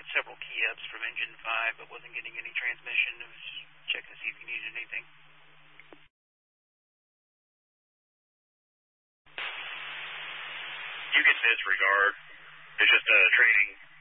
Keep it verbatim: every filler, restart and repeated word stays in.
got several key ups from engine five, but wasn't getting any transmission. I was checking to see if you needed anything. You can disregard. It's just a training